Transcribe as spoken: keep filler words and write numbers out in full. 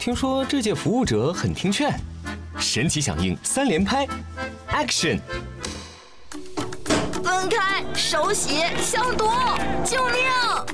听说这届服务者很听劝，神奇响应三连拍 ，Action！ 分开，手洗，消毒，救命！